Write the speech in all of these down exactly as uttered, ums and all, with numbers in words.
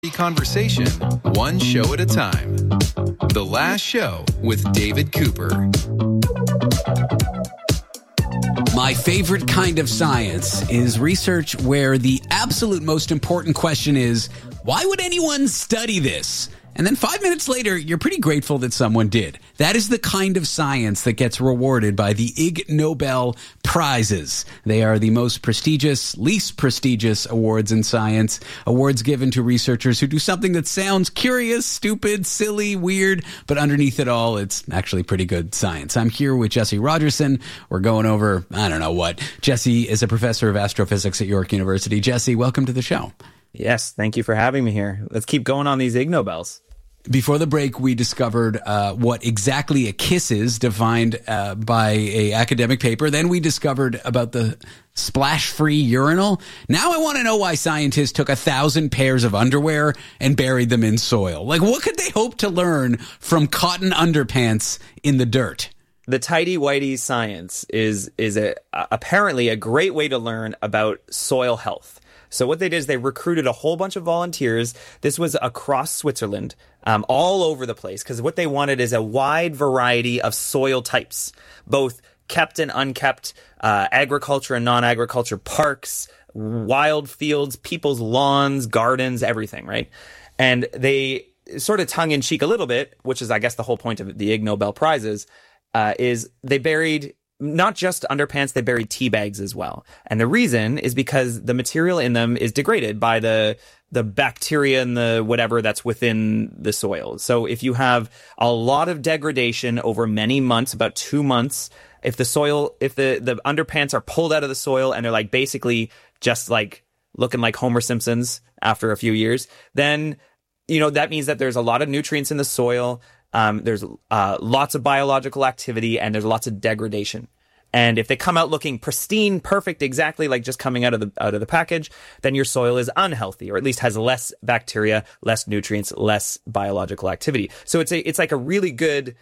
Conversation, one show at a time. The Last Show with David Cooper. My favorite kind of science is research where the absolute most important question is, why would anyone study this? And then five minutes later, you're pretty grateful that someone did. That is the kind of science that gets rewarded by the Ig Nobel Prizes. They are the most prestigious, least prestigious awards in science. Awards given to researchers who do something that sounds curious, stupid, silly, weird, but underneath it all, it's actually pretty good science. I'm here with Jesse Rogerson. We're going over, I don't know what. Jesse is a professor of astrophysics at York University. Jesse, welcome to the show. Yes, thank you for having me here. Let's keep going on these Ig Nobels. Before the break, we discovered uh, what exactly a kiss is, defined uh, by a academic paper. Then we discovered about the splash-free urinal. Now I want to know why scientists took a thousand pairs of underwear and buried them in soil. Like, what could they hope to learn from cotton underpants in the dirt? The tighty-whitey science is is a, apparently a great way to learn about soil health. So what they did is they recruited a whole bunch of volunteers. This was across Switzerland, um, all over the place, because what they wanted is a wide variety of soil types, both kept and unkept, uh, agriculture and non-agriculture, parks, wild fields, people's lawns, gardens, everything, right? And they sort of tongue-in-cheek a little bit, which is, I guess, the whole point of the Ig Nobel Prizes, uh, is they buried not just underpants, they buried tea bags as well. And the reason is because the material in them is degraded by the the bacteria and the whatever that's within the soil. So if you have a lot of degradation over many months, about two months, if the soil, if the, the underpants are pulled out of the soil and they're like basically just like looking like Homer Simpsons after a few years, then, you know, that means that there's a lot of nutrients in the soil. Um, there's uh, lots of biological activity and there's lots of degradation. And if they come out looking pristine, perfect, exactly like just coming out of the out of the package, then your soil is unhealthy, or at least has less bacteria, less nutrients, less biological activity. So it's a it's like a really good,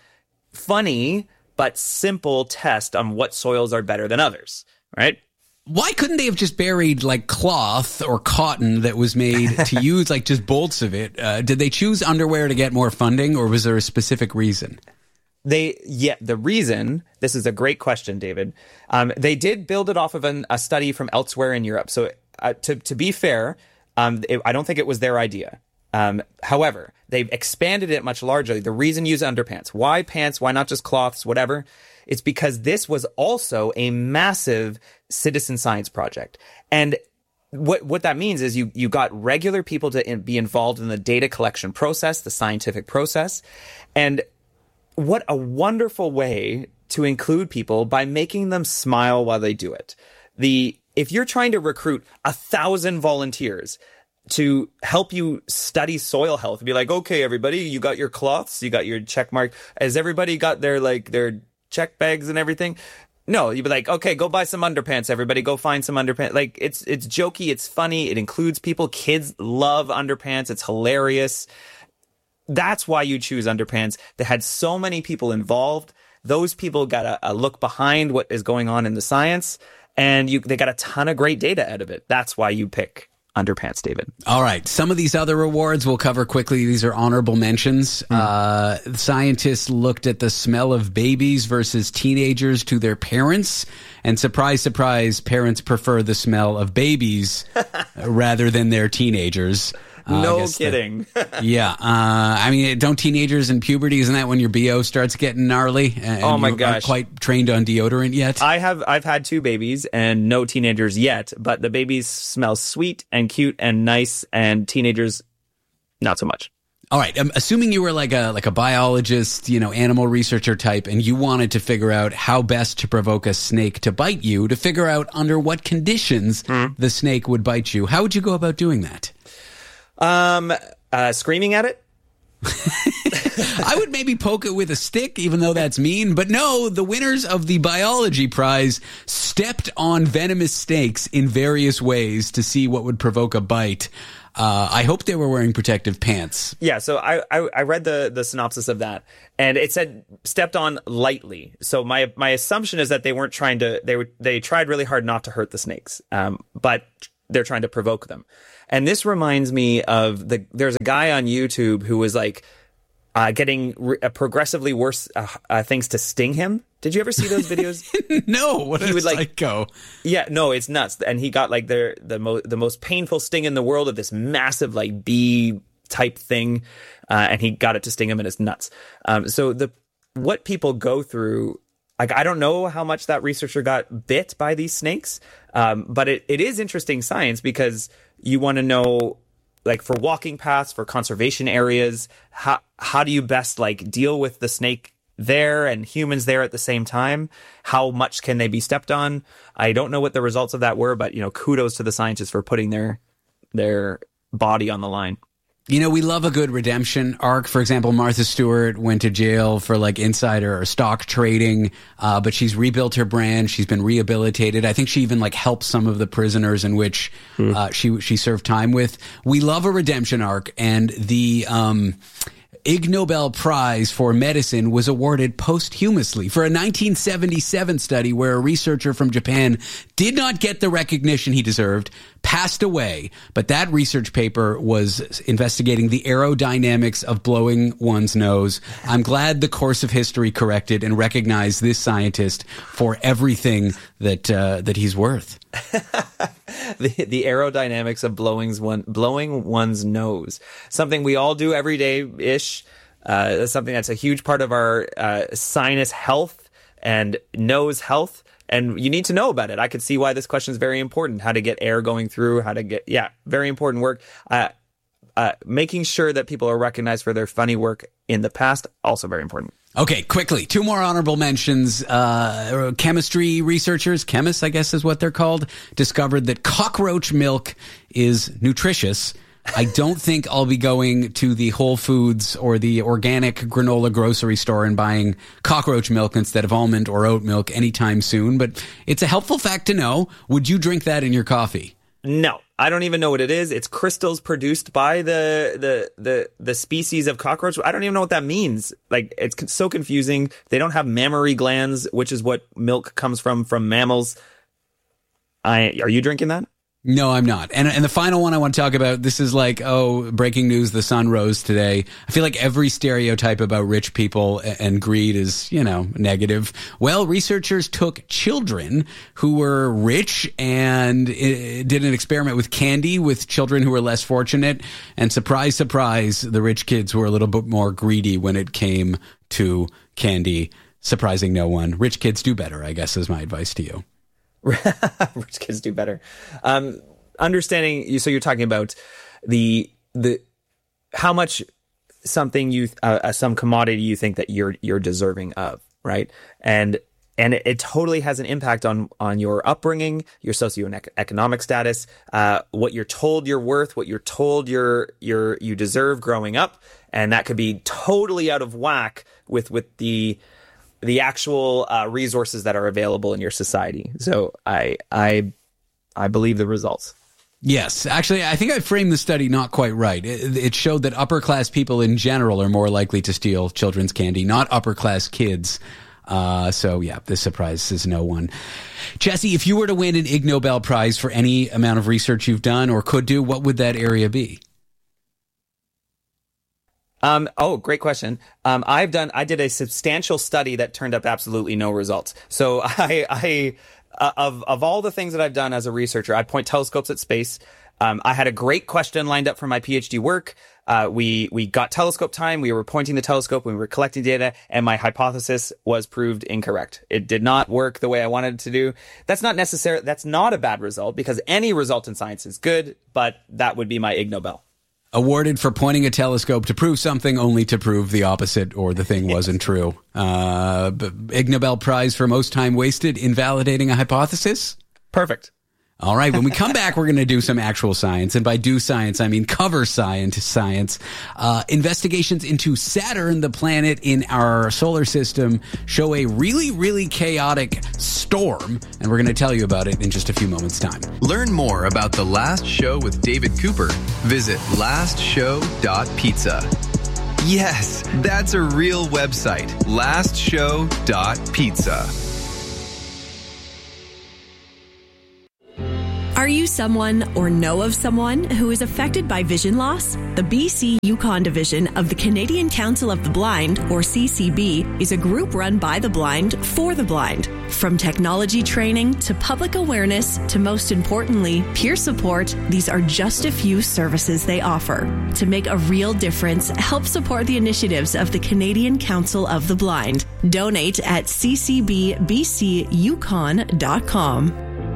funny but simple test on what soils are better than others, right? Why couldn't they have just buried like cloth or cotton that was made to use like just bolts of it? Uh, did they choose underwear to get more funding, or was there a specific reason? They, yeah, the reason, this is a great question, David. Um, they did build it off of an, a study from elsewhere in Europe. So uh, to, to be fair, um, it, I don't think it was their idea. Um, however, they've expanded it much larger. The reason use underpants. Why pants? Why not just cloths? Whatever. It's because this was also a massive citizen science project. And what what that means is you you got regular people to in, be involved in the data collection process, the scientific process. And what a wonderful way to include people by making them smile while they do it. The if you're trying to recruit a thousand volunteers to help you study soil health, be like, okay, everybody, you got your cloths, you got your check mark. Has everybody got their like their check bags and everything? No, you'd be like, okay, go buy some underpants, everybody. Go find some underpants. Like, it's it's jokey, it's funny, it includes people. Kids love underpants. It's hilarious. That's why you choose underpants. They had so many people involved. Those people got a, a look behind what is going on in the science, and you they got a ton of great data out of it. That's why you pick underpants, David. All right. Some of these other awards we'll cover quickly. These are honorable mentions. Mm. Uh, scientists looked at the smell of babies versus teenagers to their parents. And surprise, surprise, parents prefer the smell of babies rather than their teenagers. Uh, no kidding. The, yeah. Uh, I mean, don't teenagers in puberty, isn't that when your B O starts getting gnarly? And oh, my you're gosh. Not quite trained on deodorant yet? I have, I've had two babies and no teenagers yet, but the babies smell sweet and cute and nice, and teenagers, not so much. All right. Um, assuming you were like a like a biologist, you know, animal researcher type, and you wanted to figure out how best to provoke a snake to bite you, to figure out under what conditions mm. the snake would bite you, how would you go about doing that? Um, uh, screaming at it? I would maybe poke it with a stick, even though that's mean. But no, the winners of the biology prize stepped on venomous snakes in various ways to see what would provoke a bite. Uh, I hope they were wearing protective pants. Yeah, so I, I, I read the, the synopsis of that, and it said stepped on lightly. So my my assumption is that they weren't trying to, they were, they tried really hard not to hurt the snakes. Um, but they're trying to provoke them. And this reminds me of the, there's a guy on YouTube who was like, uh, getting re- uh, progressively worse uh, uh, things to sting him. Did you ever see those videos? No, what he a would like psycho. Yeah, no, it's nuts. And he got like the the most the most painful sting in the world of this massive like bee type thing, uh, and he got it to sting him, and it's nuts. Um, so the what people go through, like I don't know how much that researcher got bit by these snakes, um, but it, it is interesting science because you want to know, like for walking paths, for conservation areas, how how do you best like deal with the snake there and humans there at the same time? How much can they be stepped on? I don't know what the results of that were, but you know, kudos to the scientists for putting their their body on the line. You know, we love a good redemption arc. For example, Martha Stewart went to jail for like insider or stock trading, uh, but she's rebuilt her brand. She's been rehabilitated. I think she even like helped some of the prisoners in which hmm. uh, she she served time with. We love a redemption arc, and the um, Ig Nobel Prize for Medicine was awarded posthumously for a nineteen seventy-seven study where a researcher from Japan did not get the recognition he deserved, passed away. But that research paper was investigating the aerodynamics of blowing one's nose. I'm glad the course of history corrected and recognized this scientist for everything that uh, that he's worth. the the aerodynamics of blowing's one blowing one's nose, something we all do every day ish. Uh, something that's a huge part of our uh, sinus health and nose health, and you need to know about it. I could see why this question is very important. How to get air going through, how to get yeah, very important work. Uh, uh, making sure that people are recognized for their funny work in the past, also very important. Okay, quickly, two more honorable mentions. Uh, chemistry researchers, chemists, I guess is what they're called, discovered that cockroach milk is nutritious. I don't think I'll be going to the Whole Foods or the organic granola grocery store and buying cockroach milk instead of almond or oat milk anytime soon, but it's a helpful fact to know. Would you drink that in your coffee? No, I don't even know what it is. It's crystals produced by the, the, the, the species of cockroach. I don't even know what that means. Like, it's so confusing. They don't have mammary glands, which is what milk comes from, from mammals. I, are you drinking that? No, I'm not. And and the final one I want to talk about, this is like, oh, breaking news, the sun rose today. I feel like every stereotype about rich people and greed is, you know, negative. Well, researchers took children who were rich and did an experiment with candy with children who were less fortunate. And surprise, surprise, the rich kids were a little bit more greedy when it came to candy. Surprising no one. Rich kids do better, I guess, is my advice to you. Rich kids do better. Um, understanding, so you're talking about the the how much something you uh, some commodity you think that you're you're deserving of, right? And and it, it totally has an impact on on your upbringing, your socioeconomic status, uh, what you're told you're worth, what you're told you're you're you deserve growing up, and that could be totally out of whack with with the. the actual uh, resources that are available in your society. So I I I believe the results. Yes. Actually, I think I framed the study not quite right. It, it showed that upper class people in general are more likely to steal children's candy, not upper class kids. Uh, so yeah, this surprises no one. Jesse, if you were to win an Ig Nobel Prize for any amount of research you've done or could do, what would that area be? Um, oh, great question. Um, I've done, I did a substantial study that turned up absolutely no results. So I, I, uh, of, of all the things that I've done as a researcher, I point telescopes at space. Um, I had a great question lined up for my PhD work. Uh, we, we got telescope time. We were pointing the telescope when we were collecting data, and my hypothesis was proved incorrect. It did not work the way I wanted it to do. That's not necessary. That's not a bad result because any result in science is good, but that would be my Ig Nobel. Awarded for pointing a telescope to prove something only to prove the opposite or the thing wasn't true. Uh, Ig Nobel Prize for most time wasted invalidating a hypothesis? Perfect. All right. When we come back, we're going to do some actual science. And by do science, I mean cover science. science. Uh, investigations into Saturn, the planet in our solar system, show a really, really chaotic storm. And we're going to tell you about it in just a few moments' time. Learn more about The Last Show with David Cooper. Visit last show dot pizza. Yes, that's a real website. last show dot pizza. Are you someone or know of someone who is affected by vision loss? The B C Yukon division of the Canadian Council of the Blind, or C C B, is a group run by the blind for the blind. From technology training to public awareness to, most importantly, peer support, these are just a few services they offer. To make a real difference, help support the initiatives of the Canadian Council of the Blind. Donate at c c b b c yukon dot com.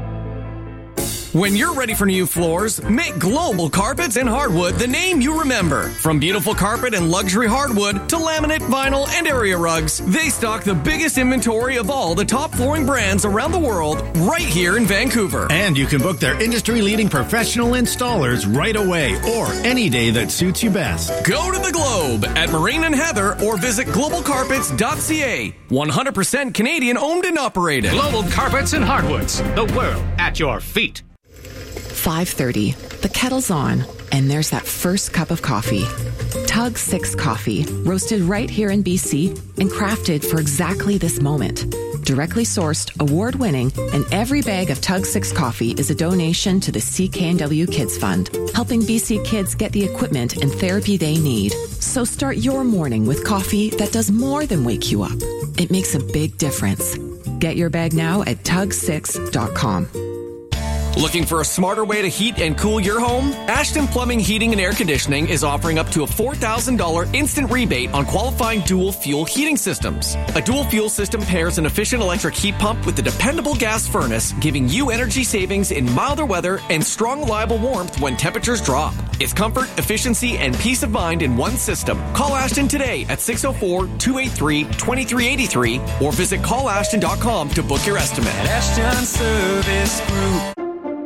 When you're ready for new floors, make Global Carpets and Hardwood the name you remember. From beautiful carpet and luxury hardwood to laminate, vinyl, and area rugs, they stock the biggest inventory of all the top flooring brands around the world right here in Vancouver. And you can book their industry-leading professional installers right away or any day that suits you best. Go to the Globe at Moraine and Heather or visit global carpets dot c a. one hundred percent Canadian owned and operated. Global Carpets and Hardwoods, the world at your feet. five thirty. The kettle's on, and there's that first cup of coffee. Tug Six Coffee, roasted right here in B C and crafted for exactly this moment. Directly sourced, award-winning, and every bag of Tug Six Coffee is a donation to the C K N W Kids Fund, helping B C kids get the equipment and therapy they need. So start your morning with coffee that does more than wake you up. It makes a big difference. Get your bag now at tug six dot com. Looking for a smarter way to heat and cool your home? Ashton Plumbing Heating and Air Conditioning is offering up to a four thousand dollars instant rebate on qualifying dual fuel heating systems. A dual fuel system pairs an efficient electric heat pump with a dependable gas furnace, giving you energy savings in milder weather and strong, reliable warmth when temperatures drop. It's comfort, efficiency, and peace of mind in one system. Call Ashton today at six oh four, two eight three, two three eight three or visit call ashton dot com to book your estimate. Ashton Service Group.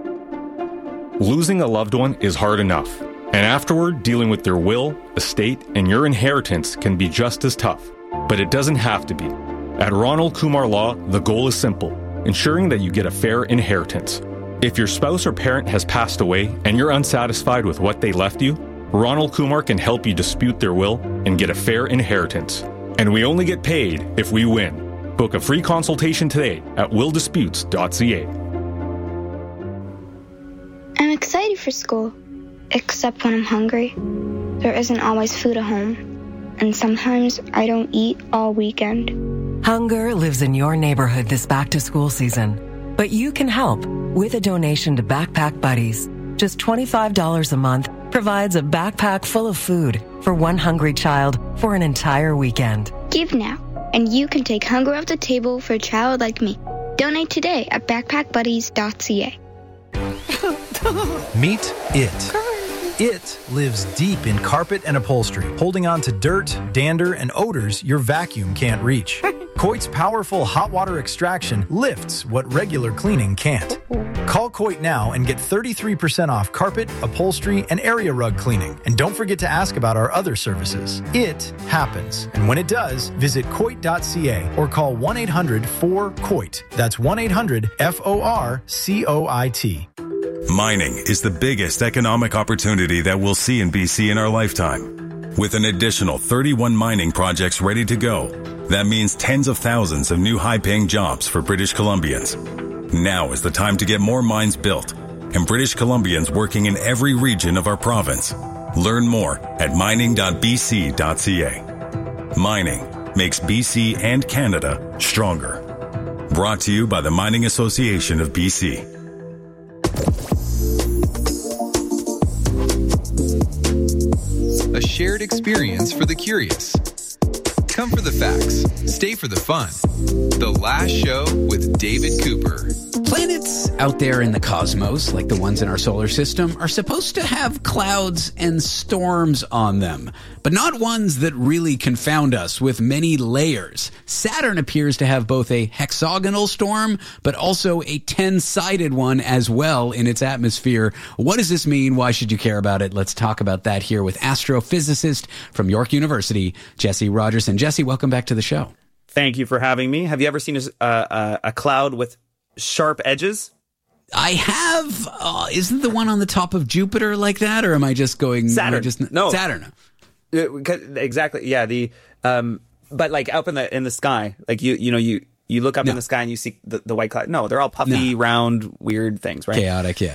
Losing a loved one is hard enough, and afterward, dealing with their will, estate, and your inheritance can be just as tough. But it doesn't have to be. At Ronald Kumar Law, the goal is simple, ensuring that you get a fair inheritance. If your spouse or parent has passed away and you're unsatisfied with what they left you, Ronald Kumar can help you dispute their will and get a fair inheritance. And we only get paid if we win. Book a free consultation today at will disputes dot c a. I'm excited for school, except when I'm hungry. There isn't always food at home, and sometimes I don't eat all weekend. Hunger lives in your neighborhood this back-to-school season, but you can help with a donation to Backpack Buddies. Just twenty-five dollars a month provides a backpack full of food for one hungry child for an entire weekend. Give now, and you can take hunger off the table for a child like me. Donate today at backpack buddies dot c a. Meet it. It lives deep in carpet and upholstery, holding on to dirt, dander, and odors your vacuum can't reach. Coit's powerful hot water extraction lifts what regular cleaning can't. Call Coit now and get thirty-three percent off carpet, upholstery, and area rug cleaning. And don't forget to ask about our other services. It happens. And when it does, visit coit dot c a or call one eight hundred four C O I T. That's one eight hundred F O R C O I T. Mining is the biggest economic opportunity that we'll see in B C in our lifetime. With an additional thirty-one mining projects ready to go, that means tens of thousands of new high-paying jobs for British Columbians. Now is the time to get more mines built, and British Columbians working in every region of our province. Learn more at mining dot b c dot c a. Mining makes B C and Canada stronger. Brought to you by the Mining Association of B C. A shared experience for the curious. Come for the facts, stay for the fun. The Last Show with David Cooper. Planets out there in the cosmos, like the ones in our solar system, are supposed to have clouds and storms on them, but not ones that really confound us with many layers. Saturn appears to have both a hexagonal storm, but also a ten-sided one as well in its atmosphere. What does this mean? Why should you care about it? Let's talk about that here with astrophysicist from York University, Jesse Rogerson. Jesse, welcome back to the show. Thank you for having me. Have you ever seen a, a, a cloud with sharp edges? I have. Uh, isn't the one on the top of Jupiter like that, or am I just going Saturn? Just, no, Saturn. Exactly. Yeah. The um, but like up in the in the sky, like you you know you you look up no. in the sky and you see the, the white cloud. No, they're all puffy, no. round, weird things, right? Chaotic. Yeah.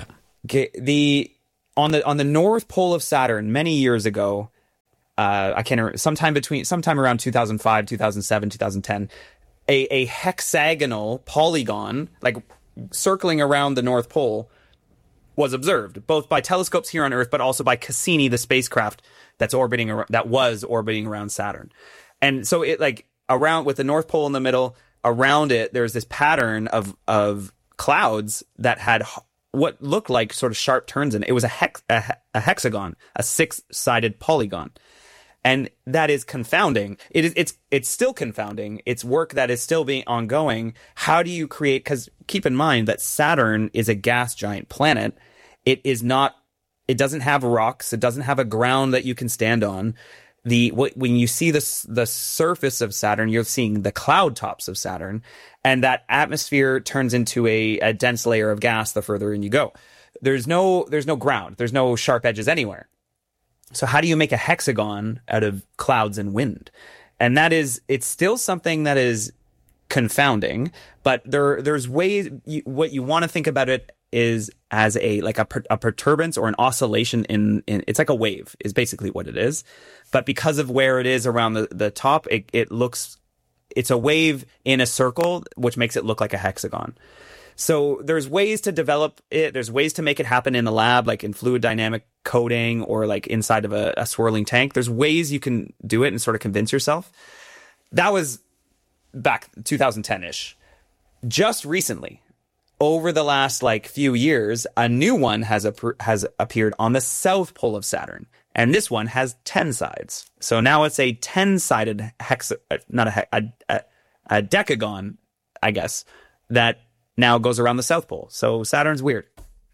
Okay, the on the on the north pole of Saturn many years ago, uh, I can't remember, sometime between sometime around two thousand five, two thousand seven, two thousand ten, a, a hexagonal polygon like circling around the North Pole was observed both by telescopes here on Earth, but also by Cassini, the spacecraft that's orbiting ar- that was orbiting around Saturn. And so it like around with the North Pole in the middle, around it there's this pattern of of clouds that had what looked like sort of sharp turns in it. It was a, hex, a, a hexagon, a six-sided polygon. And that is confounding. It is, it's, it's still confounding. It's work that is still being ongoing. How do you create, because keep in mind that Saturn is a gas giant planet. It is not, it doesn't have rocks. It doesn't have a ground that you can stand on. The, when you see the, the surface of Saturn, you're seeing the cloud tops of Saturn, and that atmosphere turns into a, a dense layer of gas the further in you go. There's no, there's no ground. There's no sharp edges anywhere. So how do you make a hexagon out of clouds and wind? And that is, it's still something that is confounding, but there, there's ways, you, what you want to think about it is as a, like a, per, a perturbance or an oscillation in, in, it's like a wave is basically what it is. But because of where it is around the, the top, it, it looks, it's a wave in a circle, which makes it look like a hexagon. So there's ways to develop it. There's ways to make it happen in the lab, like in fluid dynamic coating or like inside of a, a swirling tank. There's ways you can do it and sort of convince yourself. That was back two thousand ten-ish. Just recently, over the last like few years, a new one has a, has appeared on the south pole of Saturn. And this one has ten sides. So now it's a ten-sided hex, not a, a, a, a decagon, I guess, that now goes around the South Pole. So Saturn's weird.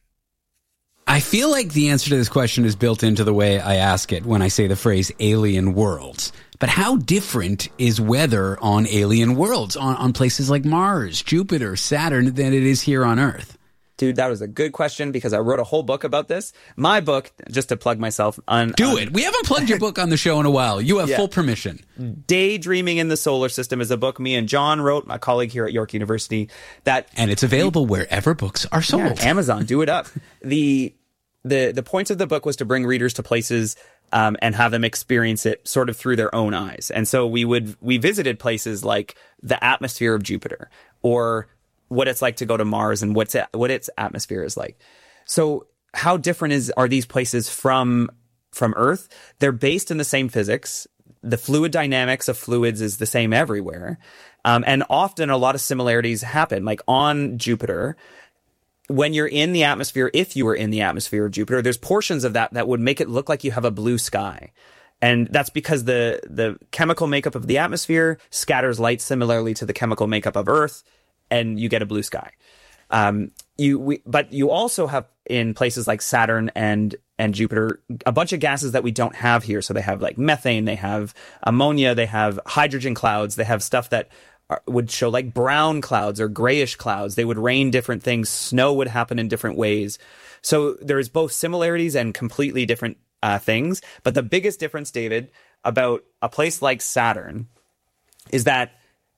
I feel like the answer to this question is built into the way I ask it when I say the phrase alien worlds. But how different is weather on alien worlds, on, on places like Mars, Jupiter, Saturn, than it is here on Earth? Dude, that was a good question because I wrote a whole book about this. My book, just to plug myself on... Do on, it. We haven't plugged your book on the show in a while. You have yeah. full permission. Daydreaming in the Solar System is a book me and John wrote, my colleague here at York University. That And it's available we, wherever books are sold. Yeah, Amazon, do it up. the the The point of the book was to bring readers to places um, and have them experience it sort of through their own eyes. And so we would we visited places like the atmosphere of Jupiter, or what it's like to go to Mars and what's it, what its atmosphere is like. So how different is are these places from from Earth? They're based in the same physics. The fluid dynamics of fluids is the same everywhere. Um, and often a lot of similarities happen. Like on Jupiter, when you're in the atmosphere, if you were in the atmosphere of Jupiter, there's portions of that that would make it look like you have a blue sky. And that's because the the chemical makeup of the atmosphere scatters light similarly to the chemical makeup of Earth, and you get a blue sky. Um, you, we, but you also have in places like Saturn and and Jupiter a bunch of gases that we don't have here. So they have like methane, they have ammonia, they have hydrogen clouds, they have stuff that are, would show like brown clouds or grayish clouds. They would rain different things. Snow would happen in different ways. So there's both similarities and completely different uh, things. But the biggest difference, David, about a place like Saturn is that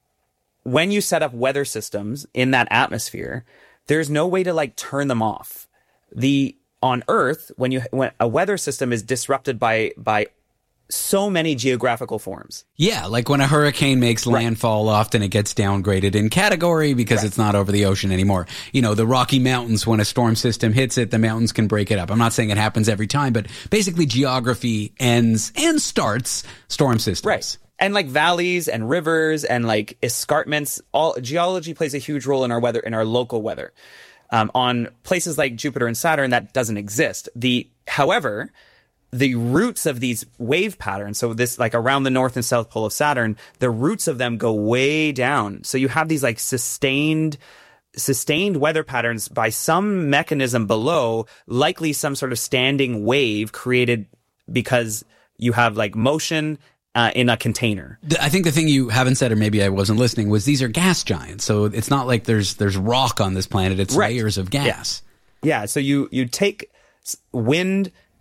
when you set up weather systems in that atmosphere, there's no way to like turn them off. The on Earth, when you when a weather system is disrupted by by so many geographical forms. Yeah, like when a hurricane makes landfall, right. Often it gets downgraded in category because right. It's not over the ocean anymore. You know, the Rocky Mountains, when a storm system hits it, the mountains can break it up. I'm not saying it happens every time, but basically geography ends and starts storm systems. Right. And like valleys and rivers and like escarpments, all geology plays a huge role in our weather, in our local weather. Um, on places like Jupiter and Saturn, that doesn't exist. The, however, the roots of these wave patterns, so this like around the north and south pole of Saturn, the roots of them go way down. So you have these like sustained, sustained weather patterns by some mechanism below, likely some sort of standing wave created because you have like motion Uh, in a container. I think the thing you haven't said, or maybe I wasn't listening, was these are gas giants. So it's not like there's there's rock on this planet. It's right. layers of gas. Yeah. yeah. So you you take wind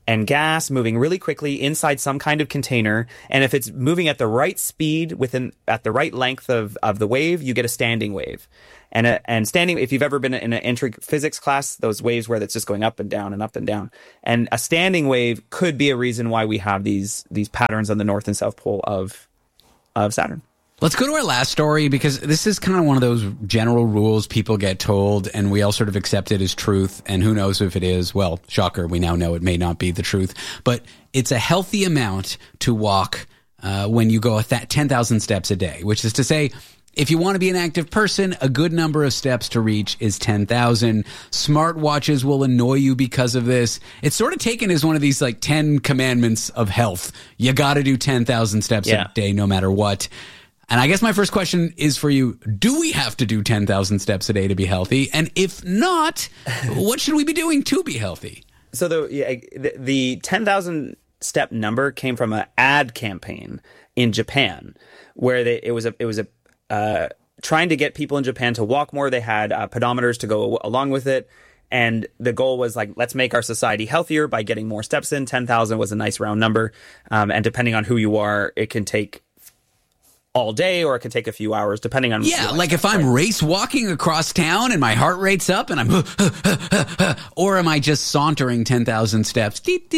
and gas moving really quickly inside some kind of container. And if it's moving at the right speed within at the right length of, of the wave, you get a standing wave. And a, and standing, if you've ever been in an entry physics class, those waves where it's just going up and down and up and down. And a standing wave could be a reason why we have these these patterns on the north and south pole of of Saturn. Let's go to our last story, because this is kind of one of those general rules people get told, and we all sort of accept it as truth, and who knows if it is. Well, shocker, we now know it may not be the truth, but it's a healthy amount to walk uh, when you go th- ten thousand steps a day, which is to say, if you want to be an active person, a good number of steps to reach is ten thousand. Smartwatches will annoy you because of this. It's sort of taken as one of these like ten commandments of health. You got to do ten thousand steps yeah. a day no matter what. And I guess my first question is for you. Do we have to do ten thousand steps a day to be healthy? And if not, what should we be doing to be healthy? So the yeah, the, the ten thousand step number came from an ad campaign in Japan, where they, it was a it was a uh, trying to get people in Japan to walk more. They had uh, pedometers to go along with it. And the goal was like, let's make our society healthier by getting more steps in. ten thousand was a nice round number. Um, and depending on who you are, it can take all day, or it can take a few hours, depending on... Yeah, like if I'm race walking across town and my heart rate's up and I'm... or am I just sauntering ten thousand steps?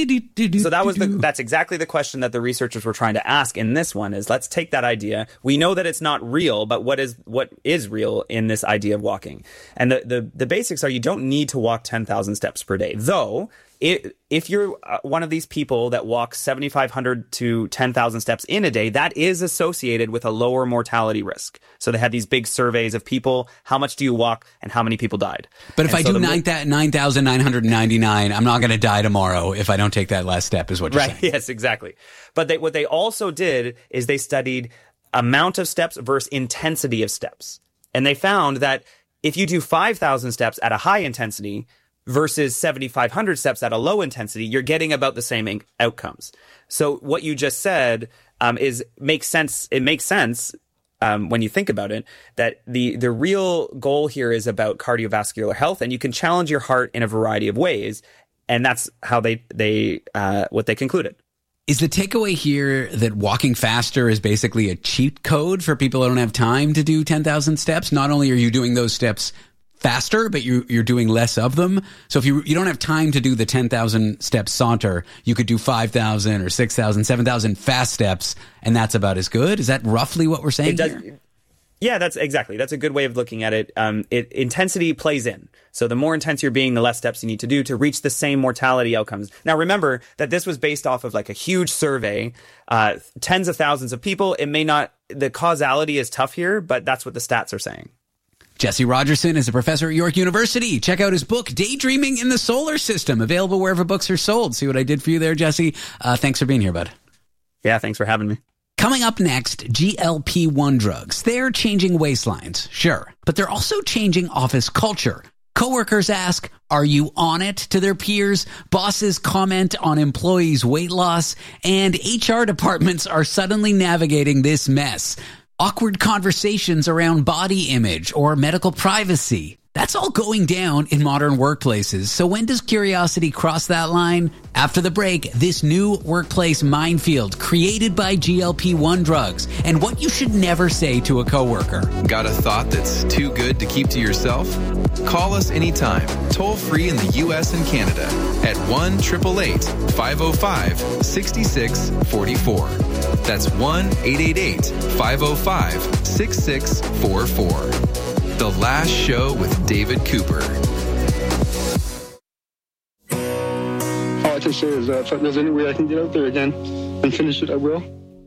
So that was the, that's exactly the question that the researchers were trying to ask in this one, is let's take that idea. We know that it's not real, but what is what is real in this idea of walking? And the, the, the basics are you don't need to walk ten thousand steps per day, though... It, if you're one of these people that walks seventy-five hundred to ten thousand steps in a day, that is associated with a lower mortality risk. So they had these big surveys of people. How much do you walk and how many people died? But if and I so do the, nine thousand nine hundred ninety-nine, I'm not going to die tomorrow if I don't take that last step, is what you're right, saying. Yes, exactly. But they, what they also did is they studied amount of steps versus intensity of steps. And they found that if you do five thousand steps at a high intensity versus seventy-five hundred steps at a low intensity, you're getting about the same in- outcomes. So what you just said um, is makes sense. It makes sense um, when you think about it, that the the real goal here is about cardiovascular health, and you can challenge your heart in a variety of ways, and that's how they they uh, what they concluded. Is the takeaway here that walking faster is basically a cheat code for people that don't have time to do ten thousand steps? Not only are you doing those steps faster, but you, you're doing less of them. So if you you don't have time to do the ten thousand step saunter, you could do five thousand or six thousand, seven thousand fast steps, and that's about as good. Is that roughly what we're saying it does, here? Yeah, that's exactly. That's a good way of looking at it. Um, it. Intensity plays in. So the more intense you're being, the less steps you need to do to reach the same mortality outcomes. Now, remember that this was based off of like a huge survey, uh, tens of thousands of people. It may not, the causality is tough here, but that's what the stats are saying. Jesse Rogerson is a professor at York University. Check out his book, Daydreaming in the Solar System, available wherever books are sold. See what I did for you there, Jesse? Uh, thanks for being here, bud. Yeah, thanks for having me. Coming up next, G L P one drugs. They're changing waistlines, sure, but they're also changing office culture. Coworkers ask, are you on it, to their peers? Bosses comment on employees' weight loss, and H R departments are suddenly navigating this mess. Awkward conversations around body image or medical privacy. That's all going down in modern workplaces. So when does curiosity cross that line? After the break, this new workplace minefield created by G L P one drugs and what you should never say to a coworker. Got a thought that's too good to keep to yourself? Call us anytime, toll free in the U S and Canada at one eight eight eight, five oh five, six six four four. That's one eight eight eight, five oh five, six six four four. The Last Show with David Cooper. All I can say is that if there's any way I can get out there again and finish it, I will.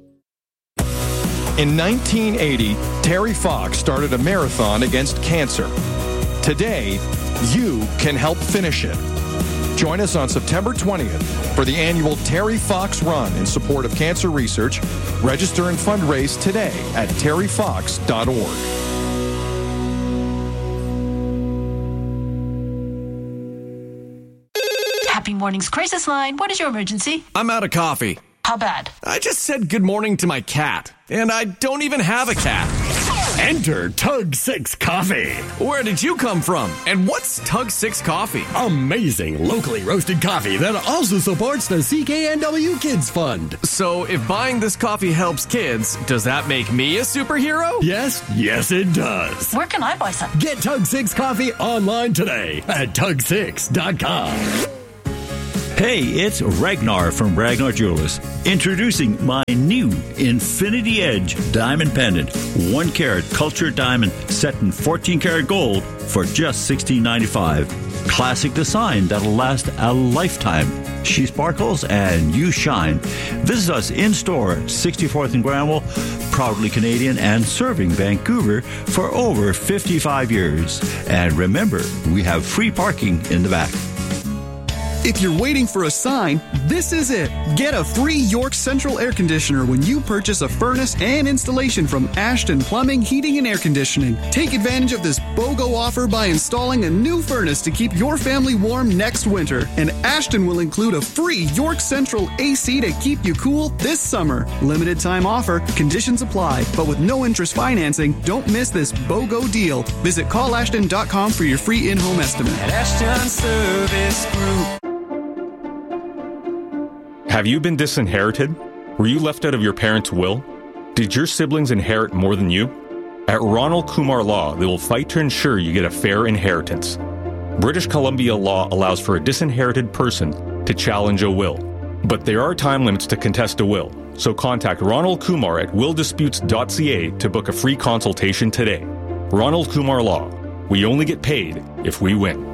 In nineteen eighty, Terry Fox started a marathon against cancer. Today, you can help finish it. Join us on September twentieth for the annual Terry Fox Run in support of cancer research. Register and fundraise today at terry fox dot org. Happy Mornings Crisis Line. What is your emergency? I'm out of coffee. How bad? I just said good morning to my cat, and I don't even have a cat. Enter Tug six Coffee. Where did you come from? And what's Tug six Coffee? Amazing locally roasted coffee that also supports the C K N W Kids Fund. So if buying this coffee helps kids, does that make me a superhero? Yes, yes it does. Where can I buy some? Get Tug six Coffee online today at tug six dot com. Hey, it's Ragnar from Ragnar Jewelers, introducing my new Infinity Edge diamond pendant, one carat cultured diamond set in fourteen karat gold for just sixteen ninety-five. Classic design that'll last a lifetime. She sparkles and you shine. Visit us in store at sixty-fourth and Granville, proudly Canadian and serving Vancouver for over fifty-five years. And remember, we have free parking in the back. If you're waiting for a sign, this is it. Get a free York Central air conditioner when you purchase a furnace and installation from Ashton Plumbing, Heating and Air Conditioning. Take advantage of this BOGO offer by installing a new furnace to keep your family warm next winter. And Ashton will include a free York Central A C to keep you cool this summer. Limited time offer, conditions apply, but with no interest financing, don't miss this BOGO deal. Visit call ashton dot com for your free in-home estimate. At Ashton Service Group. Have you been disinherited? Were you left out of your parents' will? Did your siblings inherit more than you? At Ronald Kumar Law, they will fight to ensure you get a fair inheritance. British Columbia law allows for a disinherited person to challenge a will, but there are time limits to contest a will, so contact Ronald Kumar at will disputes dot c a to book a free consultation today. Ronald Kumar Law. We only get paid if we win.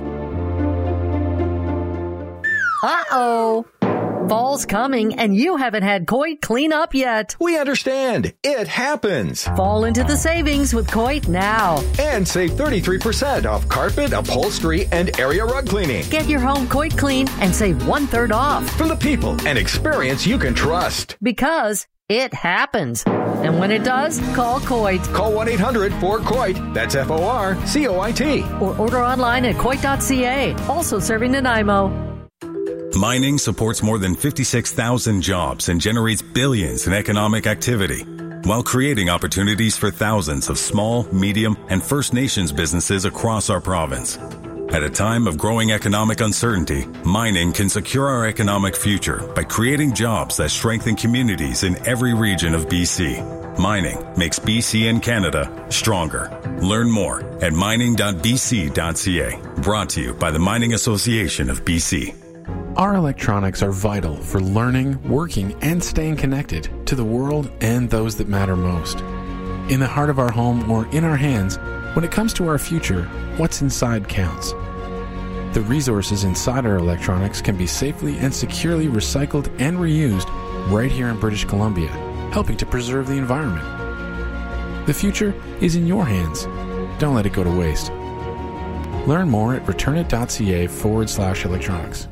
Uh-oh. Fall's coming, and you haven't had Coit clean up yet. We understand. It happens. Fall into the savings with Coit now. And save thirty-three percent off carpet, upholstery, and area rug cleaning. Get your home Coit clean and save one-third off. From the people and experience you can trust. Because it happens. And when it does, call Coit. Call one eight hundred four C O I T. That's F O R C O I T. Or order online at coit dot c a. Also serving Nanaimo. Mining supports more than fifty-six thousand jobs and generates billions in economic activity, while creating opportunities for thousands of small, medium, and First Nations businesses across our province. At a time of growing economic uncertainty, mining can secure our economic future by creating jobs that strengthen communities in every region of B C. Mining makes B C and Canada stronger. Learn more at mining dot b c dot c a. Brought to you by the Mining Association of B C. Our electronics are vital for learning, working, and staying connected to the world and those that matter most. In the heart of our home or in our hands, when it comes to our future, what's inside counts. The resources inside our electronics can be safely and securely recycled and reused right here in British Columbia, helping to preserve the environment. The future is in your hands. Don't let it go to waste. Learn more at returnit.ca forward slash electronics.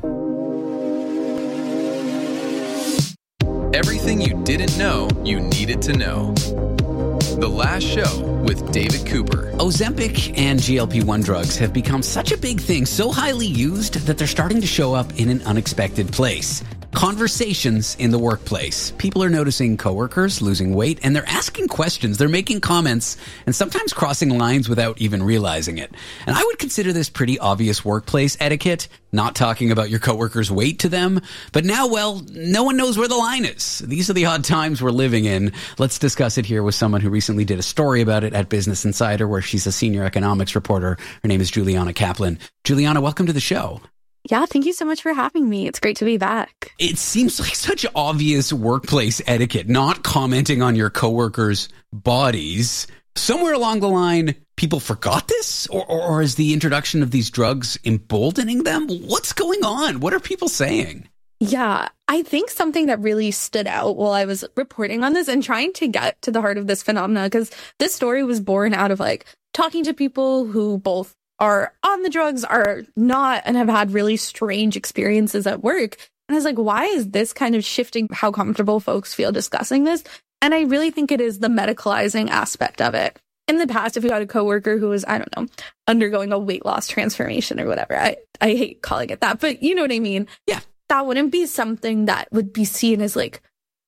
Everything you didn't know you needed to know. The Last Show with David Cooper. Ozempic and G L P one drugs have become such a big thing, so highly used that they're starting to show up in an unexpected place. Conversations in the workplace. People are noticing coworkers losing weight, and they're asking questions. They're making comments, and sometimes crossing lines without even realizing it. And I would consider this pretty obvious workplace etiquette, not talking about your coworkers' weight to them. But now, well, no one knows where the line is. These are the odd times we're living in. Let's discuss it here with someone who recently did a story about it at Business Insider, where she's a senior economics reporter. Her name is Juliana Kaplan. Juliana, welcome to the show. Yeah, thank you so much for having me. It's great to be back. It seems like such obvious workplace etiquette, not commenting on your coworkers' bodies. Somewhere along the line, people forgot this? Or, or, or is the introduction of these drugs emboldening them? What's going on? What are people saying? Yeah, I think something that really stood out while I was reporting on this and trying to get to the heart of this phenomena, because this story was born out of like talking to people who both are on the drugs, are not, and have had really strange experiences at work. And I was like, why is this kind of shifting how comfortable folks feel discussing this? And I really think it is the medicalizing aspect of it. In the past, if you had a coworker who was, I don't know, undergoing a weight loss transformation or whatever, I, I hate calling it that, but you know what I mean? Yeah. That wouldn't be something that would be seen as like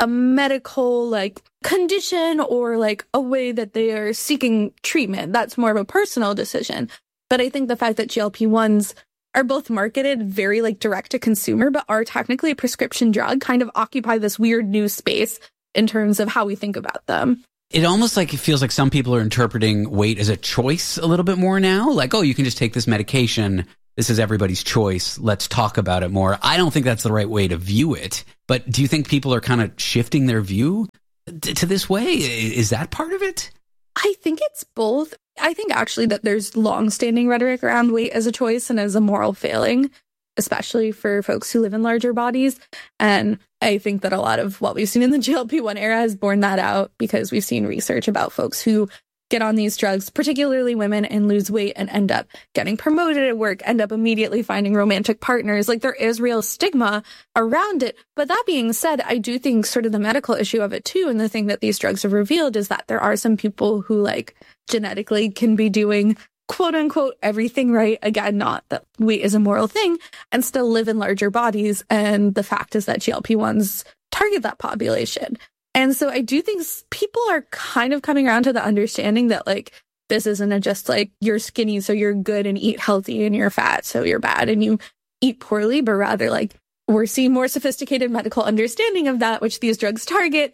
a medical like condition or like a way that they are seeking treatment. That's more of a personal decision. But I think the fact that G L P ones are both marketed very like direct to consumer, but are technically a prescription drug, kind of occupy this weird new space in terms of how we think about them. It almost like it feels like some people are interpreting weight as a choice a little bit more now. Like, oh, you can just take this medication. This is everybody's choice. Let's talk about it more. I don't think that's the right way to view it. But do you think people are kind of shifting their view t- to this way? Is that part of it? I think it's both. I think actually that there's long-standing rhetoric around weight as a choice and as a moral failing, especially for folks who live in larger bodies. And I think that a lot of what we've seen in the G L P one era has borne that out, because we've seen research about folks who get on these drugs, particularly women, and lose weight and end up getting promoted at work, end up immediately finding romantic partners. Like, there is real stigma around it. But that being said, I do think sort of the medical issue of it too, and the thing that these drugs have revealed, is that there are some people who like genetically can be doing quote unquote everything right. Again, not that weight is a moral thing, and still live in larger bodies. And the fact is that G L P ones target that population. And so I do think people are kind of coming around to the understanding that, like, this isn't a just like you're skinny, so you're good, and eat healthy, and you're fat, so you're bad, and you eat poorly, but rather like we're seeing more sophisticated medical understanding of that, which these drugs target.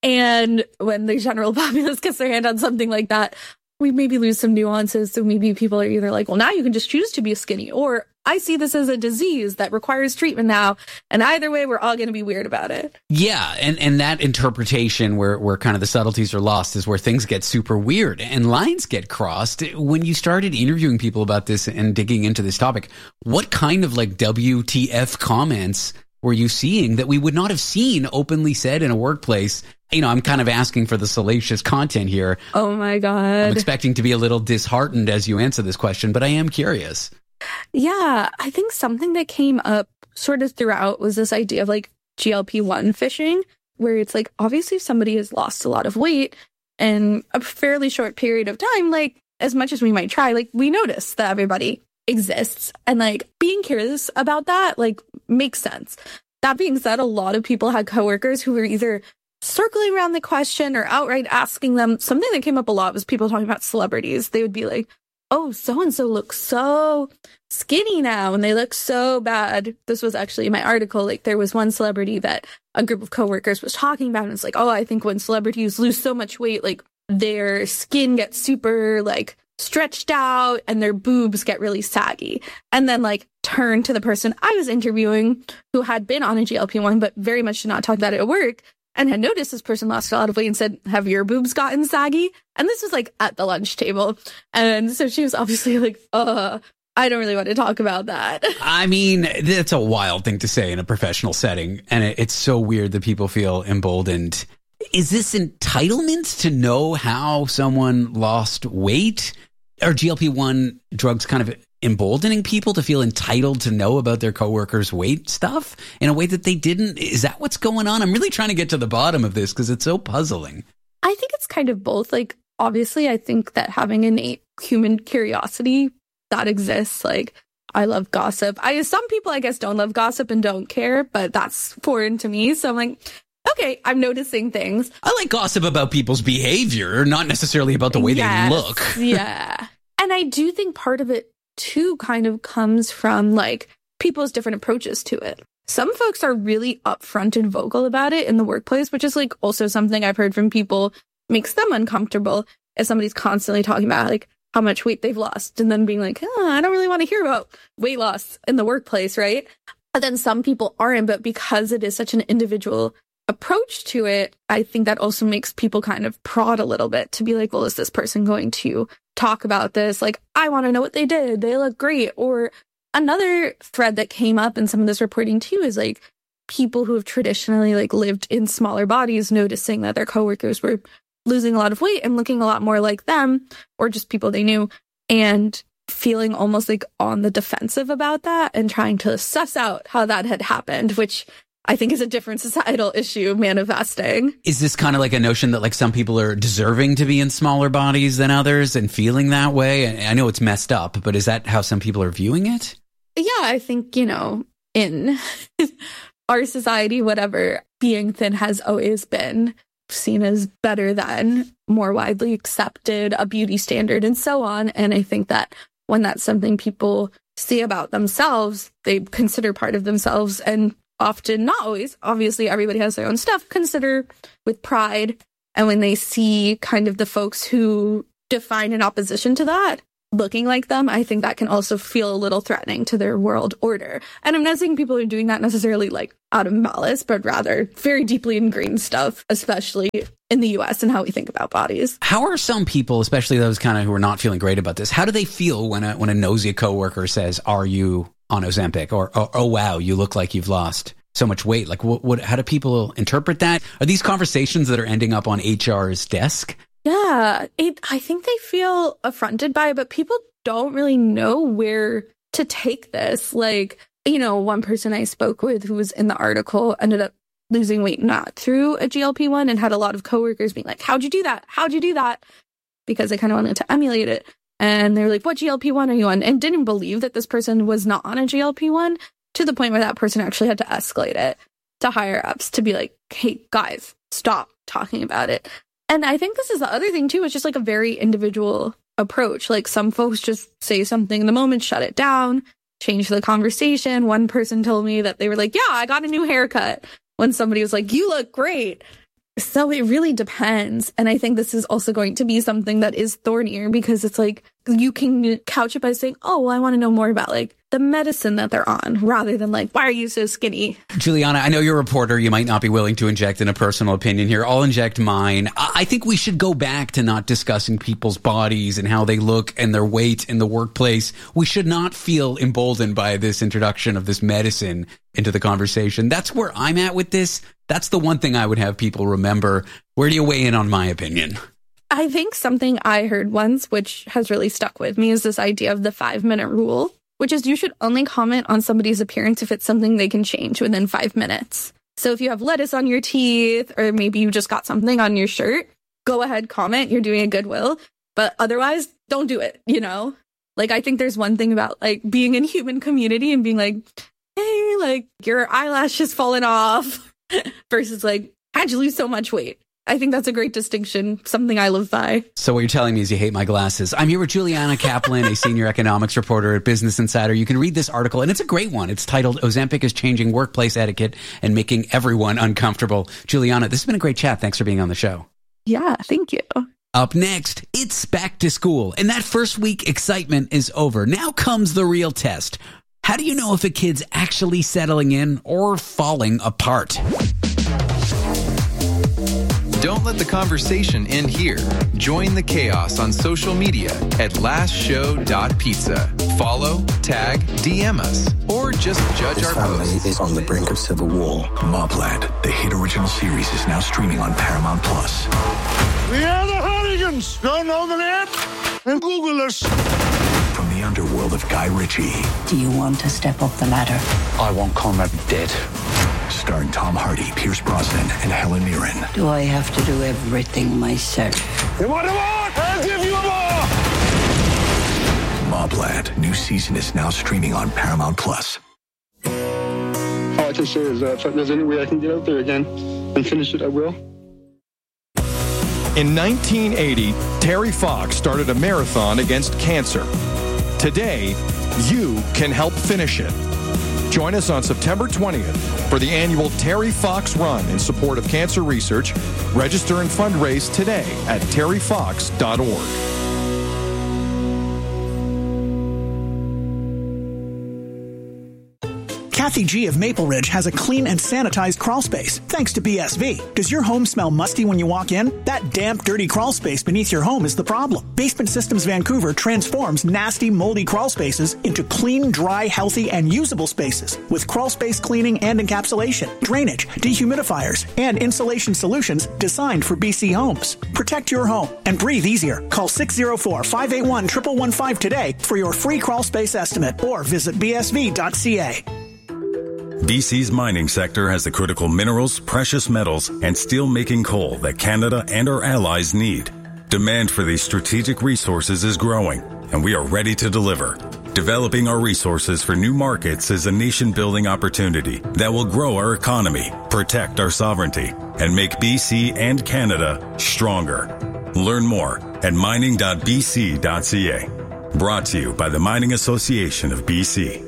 And when the general populace gets their hand on something like that, we maybe lose some nuances. So maybe people are either like, well, now you can just choose to be skinny, or I see this as a disease that requires treatment now. And either way, we're all going to be weird about it. Yeah. And, and that interpretation where, where kind of the subtleties are lost is where things get super weird and lines get crossed. When you started interviewing people about this and digging into this topic, what kind of like W T F comments were you seeing that we would not have seen openly said in a workplace? You know, I'm kind of asking for the salacious content here. Oh my God. I'm expecting to be a little disheartened as you answer this question, but I am curious. Yeah, I think something that came up sort of throughout was this idea of like G L P one fishing, where it's like, obviously if somebody has lost a lot of weight in a fairly short period of time, like as much as we might try, like we notice that everybody exists, and like being curious about that like makes sense. That being said, a lot of people had coworkers who were either circling around the question or outright asking them. Something that came up a lot was people talking about celebrities. They would be like, oh, so-and-so looks so skinny now, and they look so bad. This was actually in my article. Like, there was one celebrity that a group of coworkers was talking about, and it's like, oh, I think when celebrities lose so much weight, like, their skin gets super, like, stretched out, and their boobs get really saggy. And then, like, turn to the person I was interviewing who had been on a G L P one, but very much did not talk about it at work, and had noticed this person lost a lot of weight and said, have your boobs gotten saggy? And this was like at the lunch table. And so she was obviously like, uh, I don't really want to talk about that. I mean, that's a wild thing to say in a professional setting. And it, it's so weird that people feel emboldened. Is this entitlement to know how someone lost weight? Are G L P one drugs kind of emboldening people to feel entitled to know about their coworkers' weight stuff in a way that they didn't? Is that what's going on? I'm really trying to get to the bottom of this because it's so puzzling. I think it's kind of both. Like, obviously, I think that having innate human curiosity that exists, like, I love gossip. I some people, I guess, don't love gossip and don't care, but that's foreign to me. So I'm like, okay, I'm noticing things. I like gossip about people's behavior, not necessarily about the way yes, they look. Yeah. And I do think part of it too kind of comes from like people's different approaches to it. Some folks are really upfront and vocal about it in the workplace, which is like also something I've heard from people makes them uncomfortable, as somebody's constantly talking about like how much weight they've lost and then being like, oh, I don't really want to hear about weight loss in the workplace, right? But then some people aren't, but because it is such an individual approach to it, I think that also makes people kind of prod a little bit to be like, well, is this person going to talk about this? Like, I want to know what they did. They look great. Or another thread that came up in some of this reporting too is like people who have traditionally like lived in smaller bodies noticing that their coworkers were losing a lot of weight and looking a lot more like them, or just people they knew, and feeling almost like on the defensive about that and trying to suss out how that had happened, which I think is a different societal issue manifesting. Is this kind of like a notion that like some people are deserving to be in smaller bodies than others and feeling that way? I know it's messed up, but is that how some people are viewing it? Yeah, I think, you know, in our society, whatever, being thin has always been seen as better than, more widely accepted, a beauty standard, and so on. And I think that when that's something people see about themselves, they consider part of themselves, and often, not always, obviously everybody has their own stuff, consider with pride. And when they see kind of the folks who define in opposition to that looking like them, I think that can also feel a little threatening to their world order. And I'm not saying people are doing that necessarily like out of malice, but rather very deeply ingrained stuff, especially in the U S and how we think about bodies. How are some people, especially those kind of who are not feeling great about this, how do they feel when a when a nosy coworker says, "Are you on Ozempic?" or "Oh, oh wow, you look like you've lost so much weight"? Like, what, what? How do people interpret that? Are these conversations that are ending up on H R's desk? Yeah, it, I think they feel affronted by it, but people don't really know where to take this. Like, you know, one person I spoke with who was in the article ended up losing weight not through a G L P one and had a lot of coworkers being like, "How'd you do that? How'd you do that?" Because they kind of wanted to emulate it. And they were like, "What G L P one are you on?" And didn't believe that this person was not on a G L P one, to the point where that person actually had to escalate it to higher ups to be like, "Hey, guys, stop talking about it." And I think this is the other thing, too. It's just like a very individual approach. Like, some folks just say something in the moment, shut it down, change the conversation. One person told me that they were like, "Yeah, I got a new haircut," when somebody was like, "You look great." So it really depends. And I think this is also going to be something that is thornier, because it's like you can couch it by saying, "Oh, well, I want to know more about like the medicine that they're on," rather than like, "Why are you so skinny?" Juliana, I know you're a reporter. You might not be willing to inject in a personal opinion here. I'll inject mine. I think we should go back to not discussing people's bodies and how they look and their weight in the workplace. We should not feel emboldened by this introduction of this medicine into the conversation. That's where I'm at with this. That's the one thing I would have people remember. Where do you weigh in on my opinion? I think something I heard once, which has really stuck with me, is this idea of the five minute rule, which is you should only comment on somebody's appearance if it's something they can change within five minutes. So if you have lettuce on your teeth, or maybe you just got something on your shirt, go ahead, comment. You're doing a goodwill. But otherwise, don't do it, you know? Like, I think there's one thing about like being in human community and being like, "Hey, like your eyelash has fallen off," versus like, "How'd you lose so much weight?" I think that's a great distinction, something I live by. So what you're telling me is you hate my glasses. I'm here with Juliana Kaplan, a senior economics reporter at Business Insider. You can read this article, and it's a great one. It's titled, "Ozempic is Changing Workplace Etiquette and Making Everyone Uncomfortable." Juliana, this has been a great chat. Thanks for being on the show. Yeah, thank you. Up next, it's back to school, and that first week excitement is over. Now comes the real test. How do you know if a kid's actually settling in or falling apart? Don't let the conversation end here. Join the chaos on social media at last show dot pizza. Follow, tag, D M us, or just judge this our family posts. is on the brink of civil war. Mobland, the hit original series, is now streaming on Paramount Plus. We are the Hooligans. Don't know the net? And Google us. From the underworld of Guy Ritchie. Do you want to step up the ladder? I want Conrad dead. Starring Tom Hardy, Pierce Brosnan, and Helen Mirren. Do I have to do everything myself? You want more? I'll give you more! Mobland, new season is now streaming on Paramount Plus. All I can say is that if there's any way I can get out there again and finish it, I will. In nineteen eighty, Terry Fox started a marathon against cancer. Today, you can help finish it. Join us on September twentieth for the annual Terry Fox Run in support of cancer research. Register and fundraise today at terry fox dot org. Kathy G of Maple Ridge has a clean and sanitized crawl space, thanks to B S V. Does your home smell musty when you walk in? That damp, dirty crawl space beneath your home is the problem. Basement Systems Vancouver transforms nasty, moldy crawl spaces into clean, dry, healthy, and usable spaces with crawl space cleaning and encapsulation, drainage, dehumidifiers, and insulation solutions designed for B C homes. Protect your home and breathe easier. Call six oh four, five eight one, one one one five today for your free crawl space estimate, or visit b s v dot c a. B C's mining sector has the critical minerals, precious metals, and steel-making coal that Canada and our allies need. Demand for these strategic resources is growing, and we are ready to deliver. Developing our resources for new markets is a nation-building opportunity that will grow our economy, protect our sovereignty, and make B C and Canada stronger. Learn more at mining dot b c dot c a. Brought to you by the Mining Association of B C.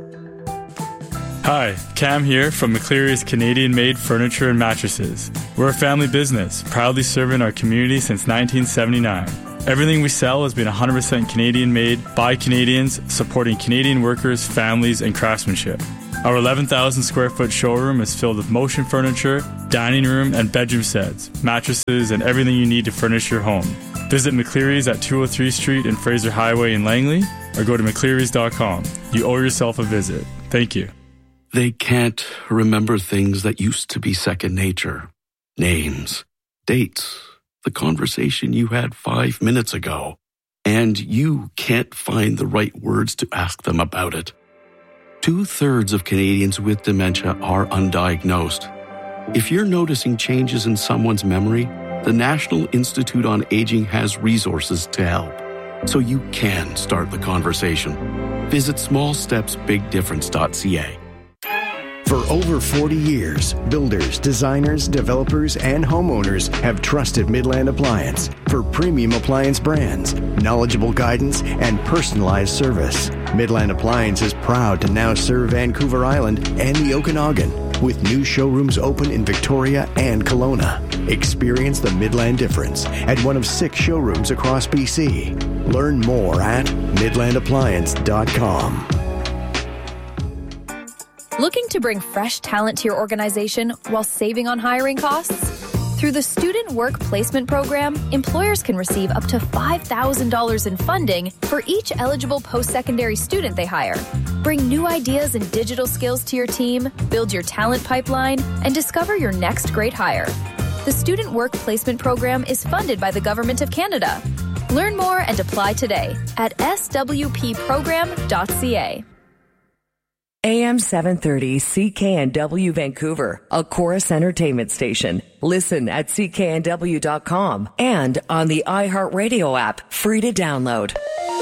Hi, Cam here from McCleary's Canadian-made furniture and mattresses. We're a family business, proudly serving our community since nineteen seventy-nine. Everything we sell has been one hundred percent Canadian-made by Canadians, supporting Canadian workers, families, and craftsmanship. Our eleven thousand square foot showroom is filled with motion furniture, dining room, and bedroom sets, mattresses, and everything you need to furnish your home. Visit McCleary's at two oh three Street and Fraser Highway in Langley, or go to mcclearys dot com. You owe yourself a visit. Thank you. They can't remember things that used to be second nature. Names, dates, the conversation you had five minutes ago, and you can't find the right words to ask them about it. Two-thirds of Canadians with dementia are undiagnosed. If you're noticing changes in someone's memory, the National Institute on Aging has resources to help, so you can start the conversation. Visit small steps big difference dot c a. For over forty years, builders, designers, developers, and homeowners have trusted Midland Appliance for premium appliance brands, knowledgeable guidance, and personalized service. Midland Appliance is proud to now serve Vancouver Island and the Okanagan, with new showrooms open in Victoria and Kelowna. Experience the Midland difference at one of six showrooms across B C. Learn more at midland appliance dot com. Looking to bring fresh talent to your organization while saving on hiring costs? Through the Student Work Placement Program, employers can receive up to five thousand dollars in funding for each eligible post-secondary student they hire. Bring new ideas and digital skills to your team, build your talent pipeline, and discover your next great hire. The Student Work Placement Program is funded by the Government of Canada. Learn more and apply today at s w p program dot c a. A M seven thirty C K N W Vancouver, a Chorus Entertainment station. Listen at c k n w dot com and on the iHeartRadio app, free to download.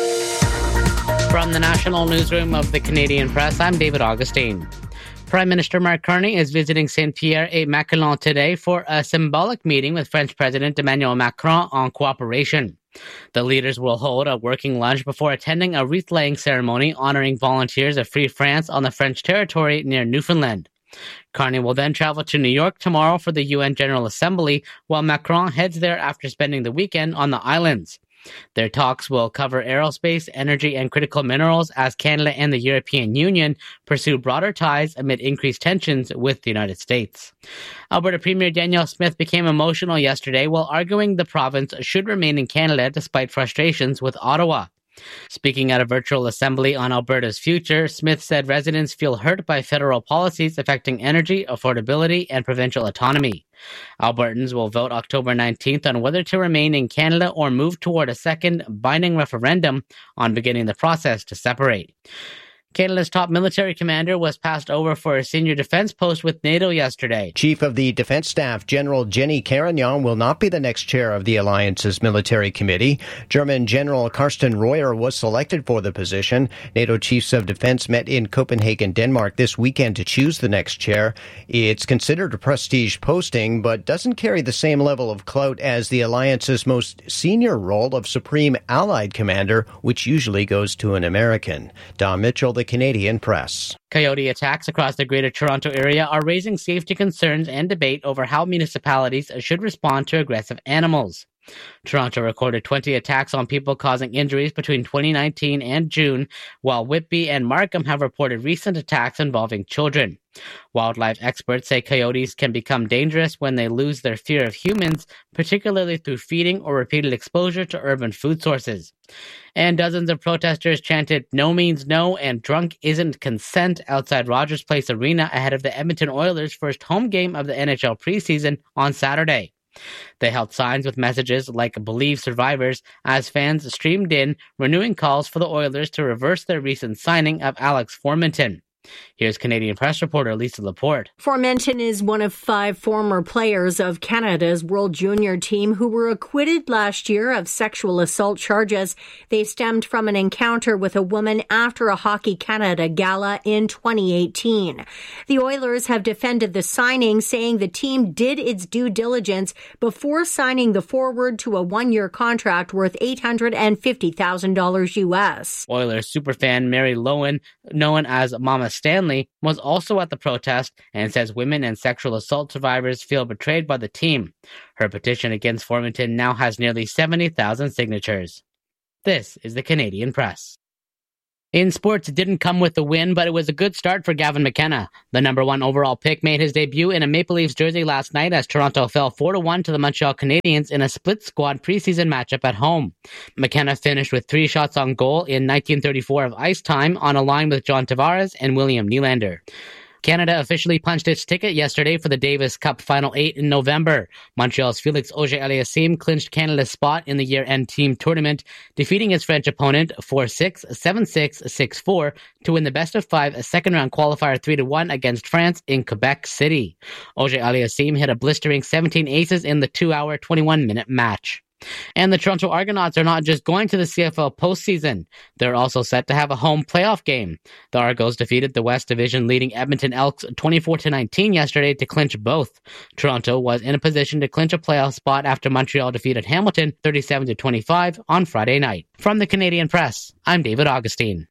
From the National Newsroom of the Canadian Press, I'm David Augustine. Prime Minister Mark Carney is visiting Saint-Pierre-et-Miquelon today for a symbolic meeting with French President Emmanuel Macron on cooperation. The leaders will hold a working lunch before attending a wreath-laying ceremony honoring volunteers of Free France on the French territory near Newfoundland. Carney will then travel to New York tomorrow for the U N General Assembly, while Macron heads there after spending the weekend on the islands. Their talks will cover aerospace, energy, and critical minerals as Canada and the European Union pursue broader ties amid increased tensions with the United States. Alberta Premier Danielle Smith became emotional yesterday while arguing the province should remain in Canada despite frustrations with Ottawa. Speaking at a virtual assembly on Alberta's future, Smith said residents feel hurt by federal policies affecting energy, affordability, and provincial autonomy. Albertans will vote October nineteenth on whether to remain in Canada or move toward a second binding referendum on beginning the process to separate. Canada's top military commander was passed over for a senior defense post with NATO yesterday. Chief of the Defense Staff, General Jenny Carignan, will not be the next chair of the alliance's military committee. German General Carsten Reuer was selected for the position. NATO chiefs of defense met in Copenhagen, Denmark this weekend to choose the next chair. It's considered a prestige posting, but doesn't carry the same level of clout as the alliance's most senior role of Supreme Allied Commander, which usually goes to an American. Don Mitchell, the Canadian Press. Coyote attacks across the Greater Toronto Area are raising safety concerns and debate over how municipalities should respond to aggressive animals. Toronto recorded twenty attacks on people causing injuries between twenty nineteen and June, while Whitby and Markham have reported recent attacks involving children. Wildlife experts say coyotes can become dangerous when they lose their fear of humans, particularly through feeding or repeated exposure to urban food sources. And dozens of protesters chanted "No means no" and "Drunk isn't consent" outside Rogers Place Arena ahead of the Edmonton Oilers' first home game of the N H L preseason on Saturday. They held signs with messages like "Believe Survivors" as fans streamed in, renewing calls for the Oilers to reverse their recent signing of Alex Formenton. Here's Canadian Press reporter Lisa Laporte. Formenton is one of five former players of Canada's World Junior team who were acquitted last year of sexual assault charges. They stemmed from an encounter with a woman after a Hockey Canada gala in twenty eighteen. The Oilers have defended the signing, saying the team did its due diligence before signing the forward to a one-year contract worth eight hundred fifty thousand dollars U S. Oilers superfan Mary Lowen, known as Mama Stanley, was also at the protest and says women and sexual assault survivors feel betrayed by the team. Her petition against Formenton now has nearly seventy thousand signatures. This is the Canadian Press. In sports, it didn't come with the win, but it was a good start for Gavin McKenna. The number one overall pick made his debut in a Maple Leafs jersey last night as Toronto fell four to one to the Montreal Canadiens in a split-squad preseason matchup at home. McKenna finished with three shots on goal in nineteen thirty-four of ice time on a line with John Tavares and William Nylander. Canada officially punched its ticket yesterday for the Davis Cup Final Eight in November. Montreal's Felix Auger-Aliassime clinched Canada's spot in the year-end team tournament, defeating his French opponent four six, seven six, six four to win the best-of-five second-round qualifier three to one against France in Quebec City. Auger-Aliassime hit a blistering seventeen aces in the two-hour, twenty-one-minute match. And the Toronto Argonauts are not just going to the C F L postseason. They're also set to have a home playoff game. The Argos defeated the West Division leading Edmonton Elks twenty-four to nineteen yesterday to clinch both. Toronto was in a position to clinch a playoff spot after Montreal defeated Hamilton thirty-seven to twenty-five on Friday night. From the Canadian Press, I'm David Augustine.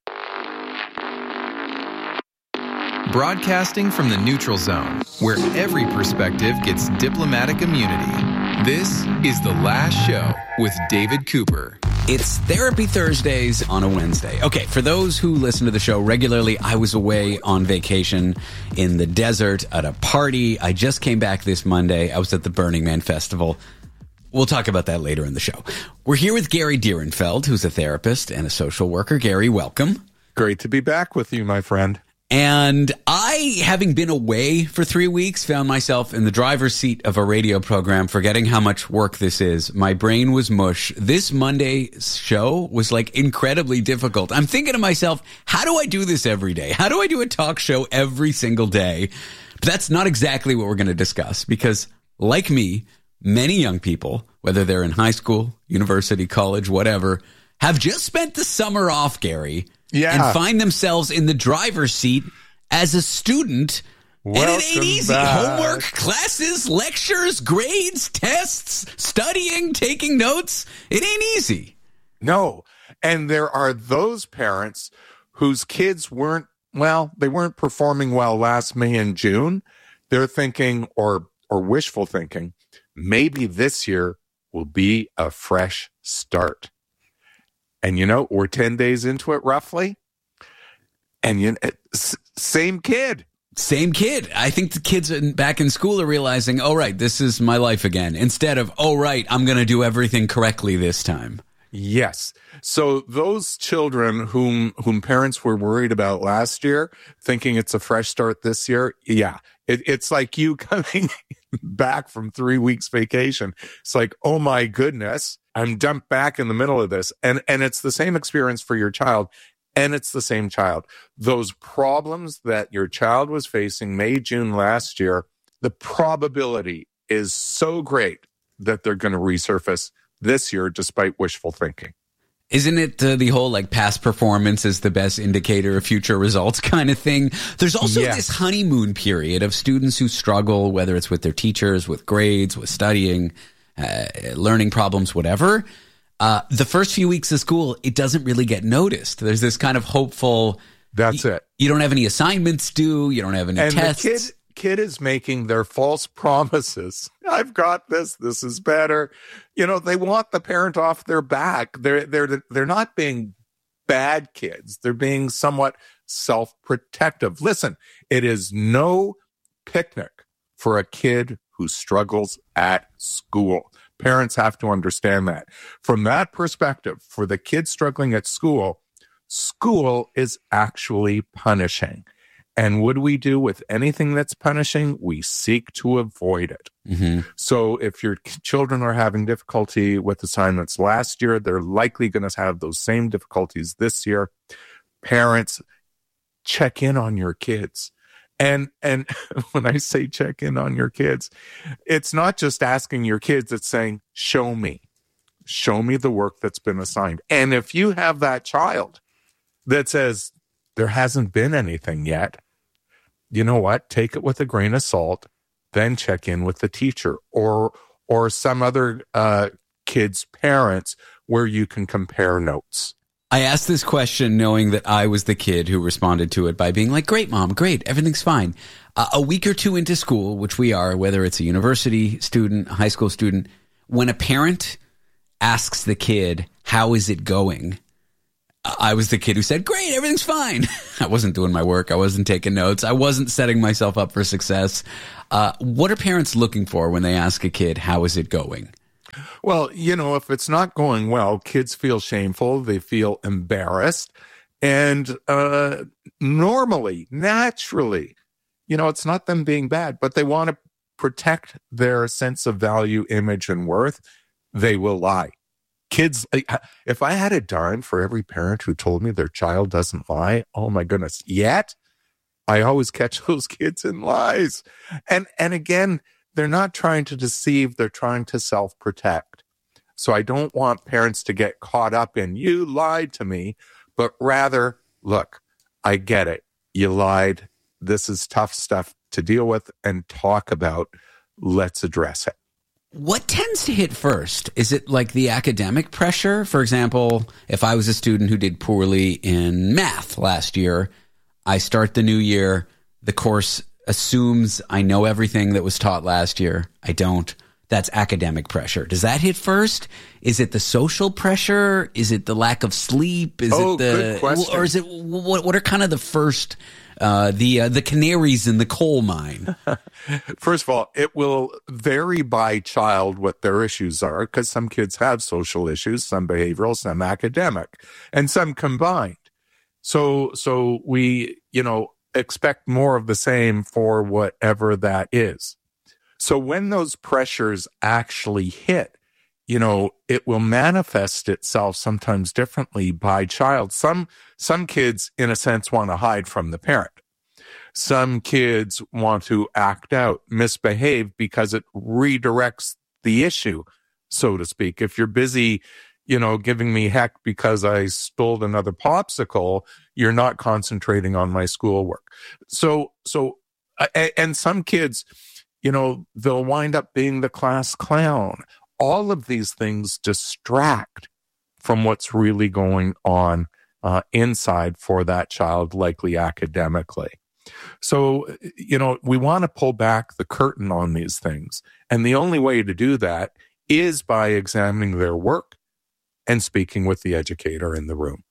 Broadcasting from the neutral zone, where every perspective gets diplomatic immunity. This is The Last Show with David Cooper. It's Therapy Thursdays on a Wednesday. Okay, for those who listen to the show regularly, I was away on vacation in the desert at a party. I just came back this Monday. I was at the Burning Man Festival. We'll talk about that later in the show. We're here with Gary Dierenfeld, who's a therapist and a social worker. Gary, welcome. Great to be back with you, my friend. And I, having been away for three weeks, found myself in the driver's seat of a radio program, forgetting how much work this is. My brain was mush. This Monday's show was like incredibly difficult. I'm thinking to myself, how do I do this every day? How do I do a talk show every single day? But that's not exactly what we're going to discuss because, like me, many young people, whether they're in high school, university, college, whatever, have just spent the summer off, Gary. Yeah. And find themselves in the driver's seat as a student. Welcome and it ain't easy. Back. Homework, classes, lectures, grades, tests, studying, taking notes. It ain't easy. No. And there are those parents whose kids weren't, well, they weren't performing well last May and June. They're thinking, or or wishful thinking, maybe this year will be a fresh start. And, you know, we're ten days into it roughly. And you same kid. Same kid. I think the kids back in school are realizing, oh, right, this is my life again. Instead of, oh, right, I'm going to do everything correctly this time. Yes. So those children whom whom parents were worried about last year, thinking it's a fresh start this year, yeah, it, it's like you coming back from three weeks vacation. It's like, oh my goodness, I'm dumped back in the middle of this. And and it's the same experience for your child. And it's the same child. Those problems that your child was facing May, June last year, the probability is so great that they're going to resurface this year despite wishful thinking. Isn't it uh, the whole like past performance is the best indicator of future results kind of thing? There's also yes. this honeymoon period of students who struggle, whether it's with their teachers, with grades, with studying, uh, learning problems, whatever. Uh, the first few weeks of school, it doesn't really get noticed. There's this kind of hopeful. That's y- it. You don't have any assignments due. You don't have any and tests. The kid, kid is making their false promises. I've got this. This is better. You know, they want the parent off their back. They're they're they're not being bad kids. They're being somewhat self-protective. Listen, it is no picnic for a kid who struggles at school. Parents have to understand that. From that perspective, for the kids struggling at school, school is actually punishing. And what do we do with anything that's punishing? We seek to avoid it. Mm-hmm. So if your children are having difficulty with assignments last year, they're likely going to have those same difficulties this year. Parents, check in on your kids. And and when I say check in on your kids, it's not just asking your kids, it's saying, show me. Show me the work that's been assigned. And if you have that child that says, there hasn't been anything yet, you know what? Take it with a grain of salt, then check in with the teacher or or some other uh, kid's parents where you can compare notes. I asked this question knowing that I was the kid who responded to it by being like, great, Mom, great, everything's fine. Uh, a week or two into school, which we are, whether it's a university student, a high school student, when a parent asks the kid, how is it going? I was the kid who said, great, everything's fine. I wasn't doing my work. I wasn't taking notes. I wasn't setting myself up for success. Uh, what are parents looking for when they ask a kid, how is it going? Well, you know, if it's not going well, kids feel shameful. They feel embarrassed. And uh, normally, naturally, you know, it's not them being bad, but they want to protect their sense of value, image, and worth. They will lie. Kids, if I had a dime for every parent who told me their child doesn't lie, oh my goodness. Yet, I always catch those kids in lies. And and again, they're not trying to deceive, they're trying to self-protect. So I don't want parents to get caught up in, you lied to me, but rather, look, I get it. You lied. This is tough stuff to deal with and talk about. Let's address it. What tends to hit first? Is it like the academic pressure? For example, if I was a student who did poorly in math last year, I start the new year, the course assumes I know everything that was taught last year. I don't. That's academic pressure. Does that hit first? Is it the social pressure? Is it the lack of sleep? Is oh, it the good question. Or is it what? What are kind of the first uh, the uh, the canaries in the coal mine? First of all, it will vary by child what their issues are, because some kids have social issues, some behavioral, some academic, and some combined. So so we you know. expect more of the same for whatever that is. So when those pressures actually hit, you know, it will manifest itself sometimes differently by child. Some, some kids, in a sense, want to hide from the parent. Some kids want to act out, misbehave, because it redirects the issue, so to speak. If you're busy, you know, giving me heck because I stole another popsicle, you're not concentrating on my schoolwork. So, so, and some kids, you know, they'll wind up being the class clown. All of these things distract from what's really going on uh, inside for that child, likely academically. So, you know, we want to pull back the curtain on these things. And the only way to do that is by examining their work and speaking with the educator in the room.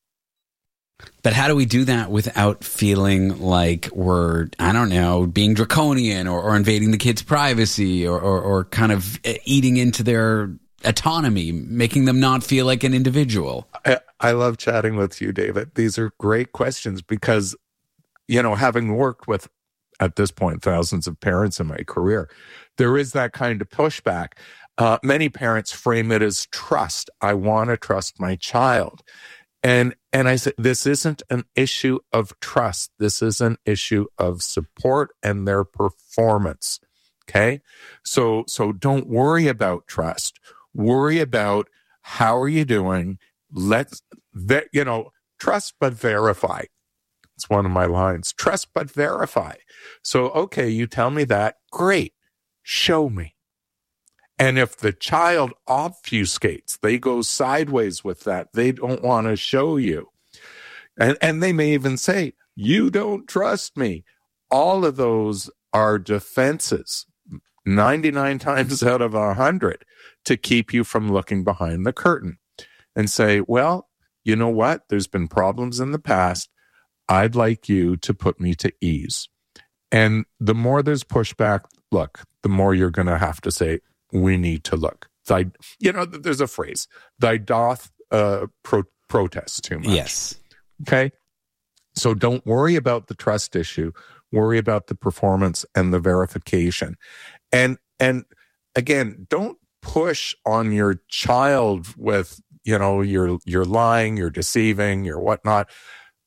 But how do we do that without feeling like we're, I don't know, being draconian or, or invading the kids' privacy or, or, or kind of eating into their autonomy, making them not feel like an individual? I, I love chatting with you, David. These are great questions because, you know, having worked with, at this point, thousands of parents in my career, there is that kind of pushback. Uh, many parents frame it as trust. I want to trust my child. And and I said, this isn't an issue of trust. This is an issue of support and their performance. Okay? So so don't worry about trust. Worry about how are you doing? Let's, you know, trust but verify. It's one of my lines. Trust but verify. So, okay, you tell me that. Great. Show me. And if the child obfuscates, they go sideways with that, they don't want to show you. And, and they may even say, you don't trust me. All of those are defenses, ninety-nine times out of one hundred, to keep you from looking behind the curtain and say, well, you know what? There's been problems in the past. I'd like you to put me to ease. And the more there's pushback, look, the more you're going to have to say, we need to look. Thy, you know, there's a phrase, thy doth uh, pro- protest too much. Yes. Okay? So don't worry about the trust issue. Worry about the performance and the verification. And, and again, don't push on your child with, you know, you're, you're lying, you're deceiving, you're whatnot.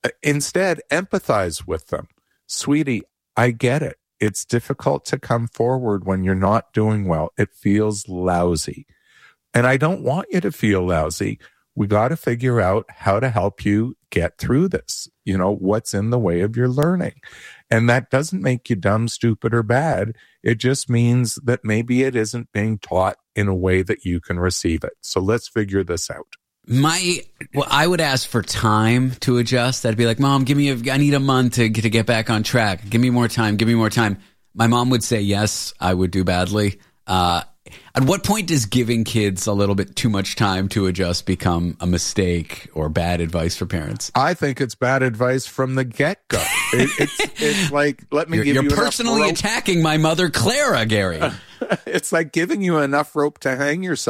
Instead, empathize with them. Sweetie, I get it. It's difficult to come forward when you're not doing well. It feels lousy. And I don't want you to feel lousy. We got to figure out how to help you get through this. You know, what's in the way of your learning. And that doesn't make you dumb, stupid, or bad. It just means that maybe it isn't being taught in a way that you can receive it. So let's figure this out. My, well, I would ask for time to adjust. I'd be like, Mom, give me a, I need a month to get, to get back on track. Give me more time. Give me more time. My mom would say, yes, I would do badly. Uh, at what point does giving kids a little bit too much time to adjust become a mistake or bad advice for parents? I think it's bad advice from the get-go. It, it's, it's like, let me you're, give you're you personally attacking my mother, Clara, Gary. It's like giving you enough rope to hang yourself.